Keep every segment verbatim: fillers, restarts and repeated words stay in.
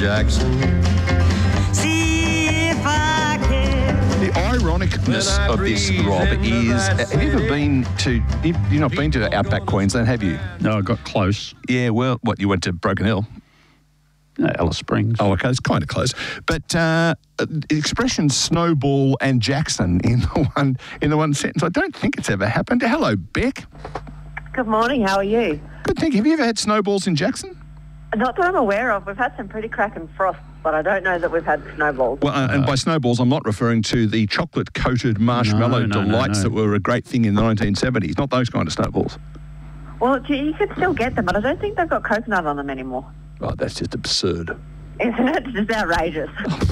Jackson. See if I can. The ironicness of this, Rob, is... Have you ever been to... You've not been to Outback Queensland, have you? No, I got close. Yeah, well, what, you went to Broken Hill? Uh, Alice Springs. Oh, okay, it's kind of close. But uh, the expression snowball and Jackson in the one in the one sentence, I don't think it's ever happened. Hello, Beck. Good morning, how are you? Good, thank you. Have you ever had snowballs in Jackson? Not that I'm aware of. We've had some pretty cracking frost, but I don't know that we've had snowballs. Well, uh, and by snowballs, I'm not referring to the chocolate-coated marshmallow No, no, delights no, no. that were a great thing in the nineteen seventies. Not those kind of snowballs. Well, gee, you can still get them, but I don't think they've got coconut on them anymore. Oh, that's just absurd. Isn't it? It's just outrageous.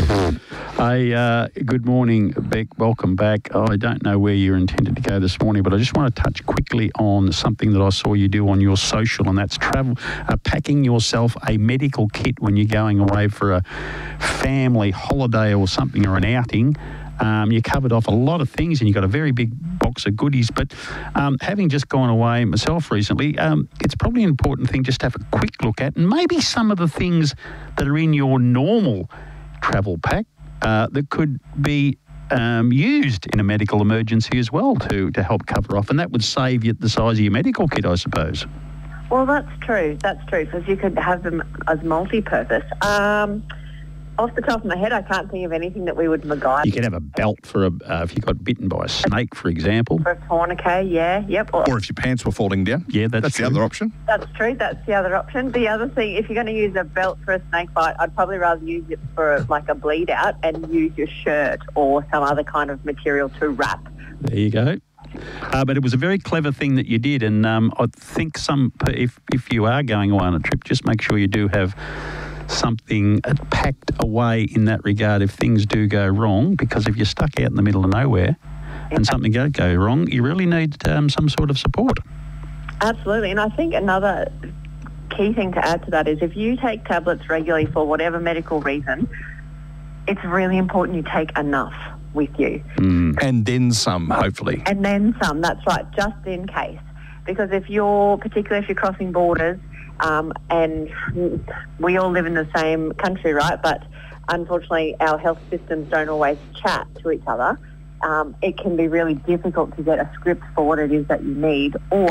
Hey, uh, good morning, Beck. Welcome back. Oh, I don't know where you intended to go this morning, but I just want to touch quickly on something that I saw you do on your social, and that's travel, uh, packing yourself a medical kit when you're going away for a family holiday or something or an outing. Um, you covered off a lot of things and you got a very big box of goodies. But um, having just gone away myself recently, um, it's probably an important thing just to have a quick look at, and maybe some of the things that are in your normal travel pack uh, that could be um, used in a medical emergency as well to, to help cover off. And that would save you the size of your medical kit, I suppose. Well, that's true. That's true, because you could have them as multi-purpose. Um... Off the top of my head, I can't think of anything that we would MacGyver. You could have a belt for a, uh, if you got bitten by a snake, for example. For a tourniquet, yeah, yep. Or, Or if your pants were falling down. Yeah, that's, That's true. the other option. That's true. That's the other option. The other thing, if you're going to use a belt for a snake bite, I'd probably rather use it for like a bleed out and use your shirt or some other kind of material to wrap. There you go. Uh, but it was a very clever thing that you did, and um, I think some if if you are going away on a trip, just make sure you do have something packed away in that regard if things do go wrong, because if you're stuck out in the middle of nowhere and something does go wrong, you really need um, some sort of support. Absolutely. And I think another key thing to add to that is if you take tablets regularly for whatever medical reason, it's really important you take enough with you. Mm. And then some, hopefully. And then some, that's right, just in case. Because if you're, particularly if you're crossing borders, Um, and we all live in the same country, right? But unfortunately, our health systems don't always chat to each other. Um, it can be really difficult to get a script for what it is that you need, or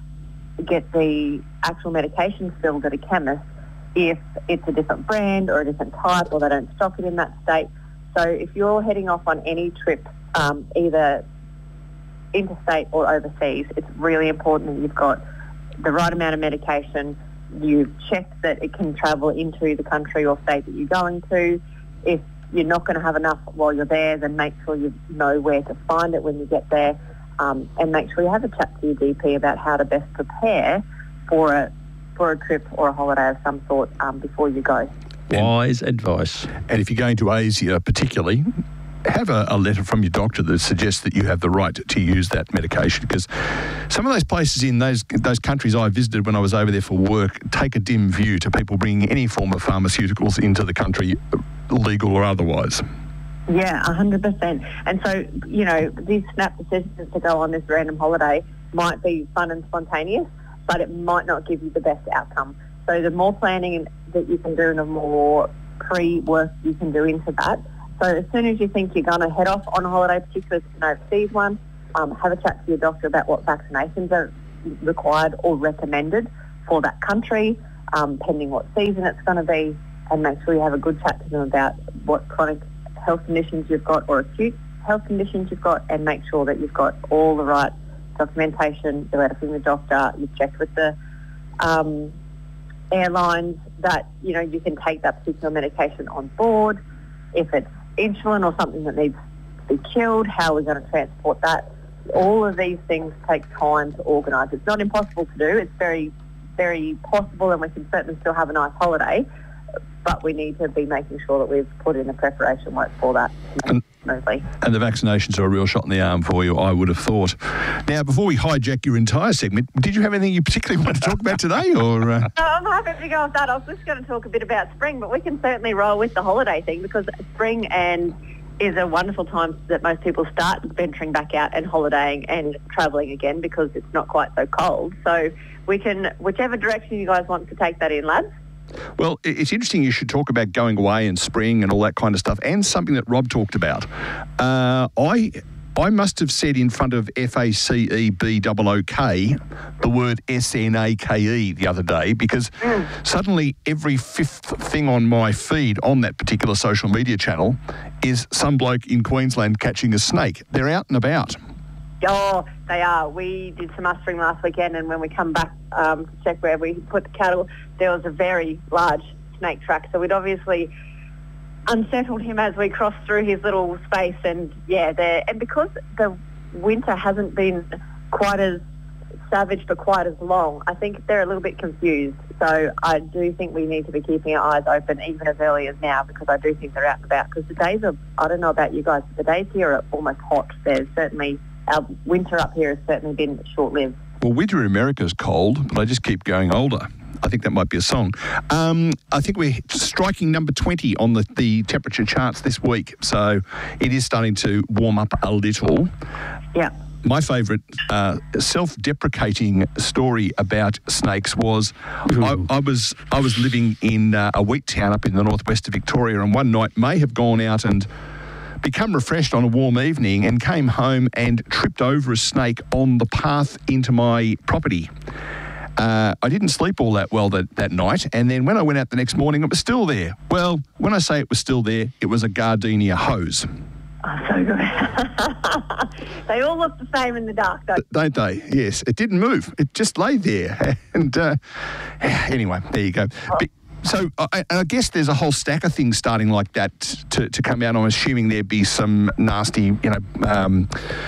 get the actual medication filled at a chemist if it's a different brand or a different type, or they don't stock it in that state. So if you're heading off on any trip, um, either interstate or overseas, it's really important that you've got the right amount of medication. You've checked that it can travel into the country or state that you're going to. If you're not going to have enough while you're there, then make sure you know where to find it when you get there, um, and make sure you have a chat to your G P about how to best prepare for a for a trip or a holiday of some sort um, before you go. Wise advice. And if you're going to Asia particularly, have a, a letter from your doctor that suggests that you have the right to use that medication, because some of those places in those those countries I visited when I was over there for work take a dim view to people bringing any form of pharmaceuticals into the country, legal or otherwise. Yeah, one hundred percent. And so, you know, these snap decisions to go on this random holiday might be fun and spontaneous, but it might not give you the best outcome. So the more planning that you can do and the more pre-work you can do into that. So as soon as you think you're going to head off on a holiday, particularly if it's an overseas one, um, have a chat to your doctor about what vaccinations are required or recommended for that country, um, pending what season it's going to be, and make sure you have a good chat to them about what chronic health conditions you've got or acute health conditions you've got, and make sure that you've got all the right documentation, the letter from the doctor, you've checked with the um, airlines that, you know, you can take that particular medication on board. If it's insulin or something that needs to be chilled, how we're going to transport that. All of these things take time to organise. It's not impossible to do. It's very, very possible, and we can certainly still have a nice holiday, but we need to be making sure that we've put in the preparation work for that And, smoothly. and the vaccinations are a real shot in the arm for you, I would have thought. Now, before we hijack your entire segment, did you have anything you particularly want to talk about today? Or uh... No, I'm happy to go with that. I was just going to talk a bit about spring, but we can certainly roll with the holiday thing, because spring and is a wonderful time that most people start venturing back out and holidaying and travelling again, because it's not quite so cold. So we can, whichever direction you guys want to take that in, lads. Well, i- it's interesting you should talk about going away and spring and all that kind of stuff, and something that Rob talked about. Uh, I I must have said in front of F A C E B O O K the word S N A K E the other day, because Mm. suddenly every fifth thing on my feed on that particular social media channel is some bloke in Queensland catching a snake. They're out and about. Oh, they are. We did some mustering last weekend, and when we come back um, to check where we put the cattle, there was a very large snake track. So we'd obviously unsettled him as we crossed through his little space, and yeah, there. And because the winter hasn't been quite as savage for quite as long, I think they're a little bit confused. So I do think we need to be keeping our eyes open even as early as now, because I do think they're out and about. Because the days are, I don't know about you guys, but the days here are almost hot. There's certainly, our winter up here has certainly been short-lived. Well, winter in America is cold, but they just keep going older. I think that might be a song. Um, I think we're striking number twenty on the, the temperature charts this week, so it is starting to warm up a little. Yeah. My favourite uh, self-deprecating story about snakes was I, I was I was living in uh, a wheat town up in the northwest of Victoria, and one night may have gone out and become refreshed on a warm evening and came home and tripped over a snake on the path into my property. Uh, I didn't sleep all that well that, that night, and then when I went out the next morning, it was still there. Well, when I say it was still there, it was a gardenia hose. Oh, so good. They all look the same in the dark, though. Don't they? Yes. It didn't move. It just lay there. And uh, anyway, there you go. But, so I, I guess there's a whole stack of things starting like that to, to come out. I'm assuming there'd be some nasty, you know, um,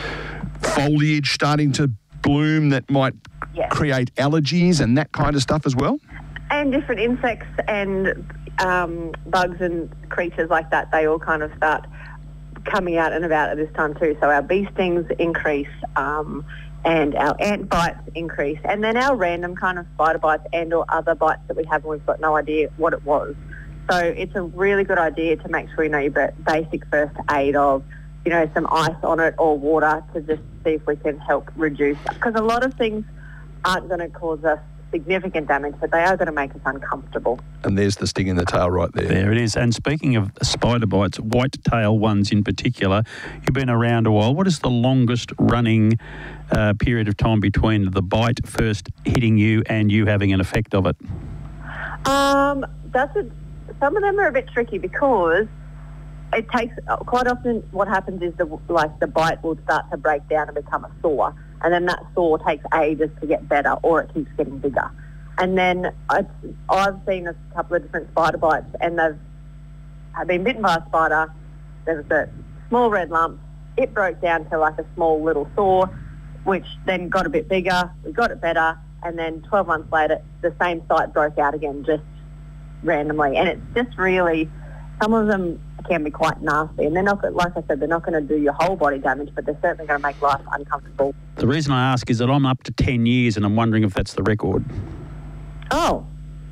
foliage starting to bloom that might Yeah. create allergies and that kind of stuff as well. And different insects and um, bugs and creatures like that, they all kind of start coming out and about at this time too. So our bee stings increase, um, and our ant bites increase, and then our random kind of spider bites and or other bites that we have and we've got no idea what it was. So it's a really good idea to make sure you know your ba- basic first aid of, you know, some ice on it or water to just see if we can help reduce, because a lot of things aren't going to cause us significant damage, but they are going to make us uncomfortable. And there's the sting in the tail right there. There it is. And speaking of spider bites, white-tail ones in particular, you've been around a while. What is the longest running uh, period of time between the bite first hitting you and you having an effect of it? Um, that's a, some of them are a bit tricky because it takes, quite often what happens is the like the bite will start to break down and become a sore, and then that sore takes ages to get better, or it keeps getting bigger. And then I've, I've seen a couple of different spider bites, and they've have been bitten by a spider. There was a small red lump. It broke down to like a small little sore, which then got a bit bigger. We got it better, and then twelve months later, the same site broke out again, just randomly. And it's just really, some of them can be quite nasty, and they're not, like I said, they're not going to do your whole body damage, but they're certainly going to make life uncomfortable. The reason I ask is that I'm up to ten years and I'm wondering if that's the record. Oh.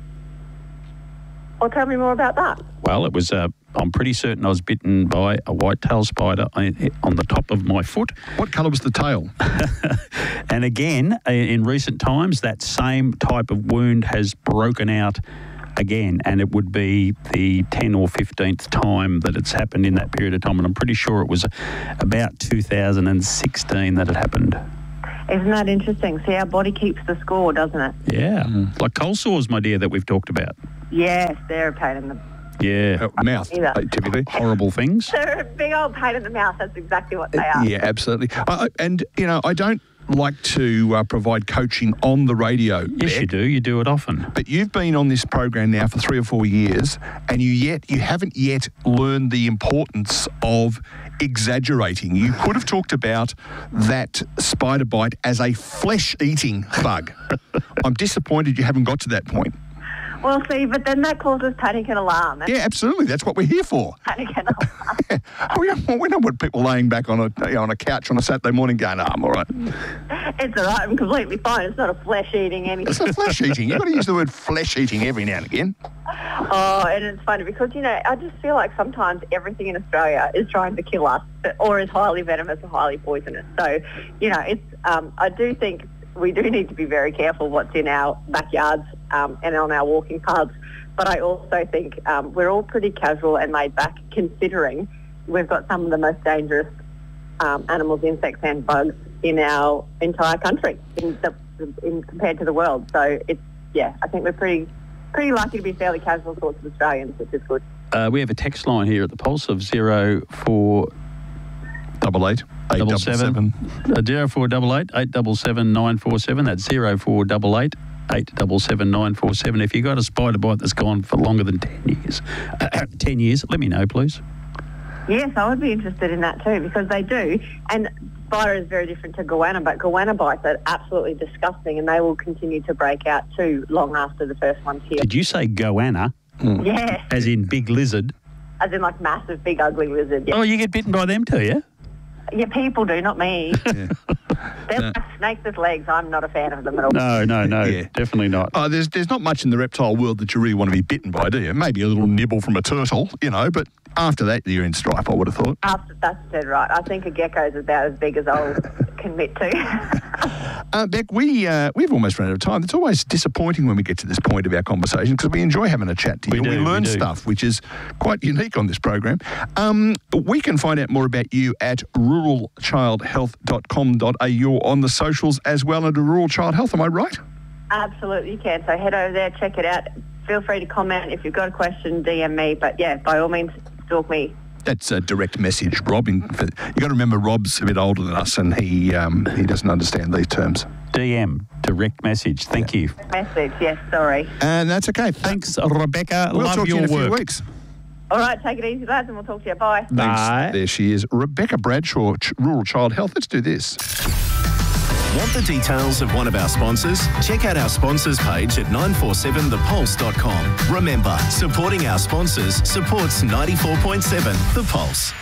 Well, tell me more about that. Well, it was, uh, I'm pretty certain I was bitten by a white-tailed spider on on the top of my foot. What colour was the tail? And again, in recent times, that same type of wound has broken out again, and it would be the tenth or fifteenth time that it's happened in that period of time, and I'm pretty sure it was about two thousand sixteen that it happened. Isn't that interesting? See, our body keeps the score, doesn't it? Yeah, mm. Like cold sores, my dear, that we've talked about. Yes, they're a pain in the... Yeah. Uh, mouth, Either. typically. Horrible things. They're a big old pain in the mouth. That's exactly what they are. Yeah, absolutely. I, and, you know, I don't like to uh, provide coaching on the radio. Yes, Beck, you do. You do it often. But you've been on this program now for three or four years, and you yet you haven't yet learned the importance of exaggerating. You could have talked about that spider bite as a flesh-eating bug. I'm disappointed you haven't got to that point. Well, see, but then that causes panic and alarm. That's Yeah, absolutely. That's what we're here for. panic and alarm. we, don't, we don't want people laying back on a you know, on a couch on a Saturday morning going, oh, I'm all right. It's all right. I'm completely fine. It's not a flesh-eating anything. It's not flesh-eating. You've got to use the word flesh-eating every now and again. Oh, and it's funny because, you know, I just feel like sometimes everything in Australia is trying to kill us or is highly venomous or highly poisonous. So, you know, it's. Um, I do think we do need to be very careful what's in our backyards um, and on our walking paths, But I also think um, we're all pretty casual and laid back, considering we've got some of the most dangerous um, animals, insects and bugs in our entire country in the, in, compared to the world. So it's, yeah, I think we're pretty pretty lucky to be fairly casual sorts of Australians, which is good. Uh, we have a text line here at the Pulse of zero four Double eight, eight double seven. Uh, zero four double eight eight double seven nine four seven. That's zero four double eight eight double seven nine four seven. If you've got a spider bite that's gone for longer than ten years, uh, ten years, let me know, please. Yes, I would be interested in that too, because they do. And spider is very different to goanna, but goanna bites are absolutely disgusting, and they will continue to break out too long after the first one's here. Did you say goanna? Mm. Yeah. As in big lizard? As in like massive, big, ugly lizard. Yeah. Oh, you get bitten by them too, yeah? Yeah, people do, not me. Yeah. They're No. like snakes with legs. I'm not a fan of them at all. No, no, no, Yeah. definitely not. Oh, there's there's not much in the reptile world that you really want to be bitten by, do you? Maybe a little nibble from a turtle, you know, but after that you're in strife, I would have thought. After, that's dead right. I think a gecko is about as big as I'll commit to. Uh, Beck, we, uh, we've almost run out of time. It's always disappointing when we get to this point of our conversation because we enjoy having a chat to you. We do, we learn we do. stuff, which is quite unique on this program. Um, we can find out more about you at rural child health dot com dot a u on the socials as well under Rural Child Health. Am I right? Absolutely, you can. So head over there, check it out. Feel free to comment. If you've got a question, D M me. But yeah, by all means, stalk me. That's a direct message, Rob. In, for, you got to remember, Rob's a bit older than us, and he um, he doesn't understand these terms. D M, direct message. Thank you. Message, yes, sorry. And that's okay. Thanks, Rebecca. We'll Love talk to your you in a work. few weeks. All right, take it easy, lads, and we'll talk to you. Bye. Thanks. Bye. There she is, Rebecca Bradshaw, Ch- Rural Child Health. Let's do this. Want the details of one of our sponsors? Check out our sponsors page at nine four seven the pulse dot com. Remember, supporting our sponsors supports ninety-four point seven The Pulse.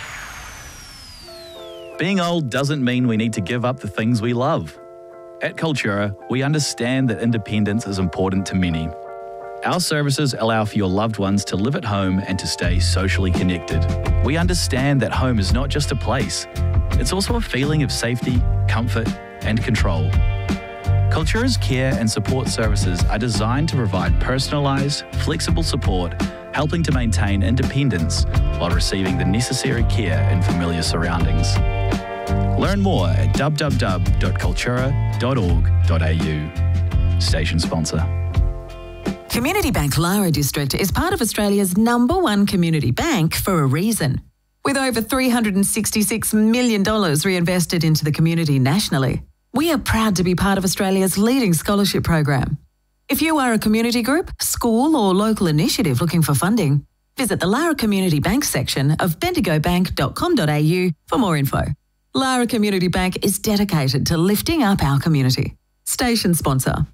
Being old doesn't mean we need to give up the things we love. At Cultura, we understand that independence is important to many. Our services allow for your loved ones to live at home and to stay socially connected. We understand that home is not just a place, it's also a feeling of safety, comfort, and control. Cultura's care and support services are designed to provide personalised, flexible support, helping to maintain independence while receiving the necessary care in familiar surroundings. Learn more at w w w dot cultura dot org dot a u. Station sponsor. Community Bank Lara District is part of Australia's number one community bank for a reason. With over three hundred sixty-six million dollars reinvested into the community nationally, we are proud to be part of Australia's leading scholarship program. If you are a community group, school or local initiative looking for funding, visit the Lara Community Bank section of bendigo bank dot com dot a u for more info. Lara Community Bank is dedicated to lifting up our community. Station sponsor.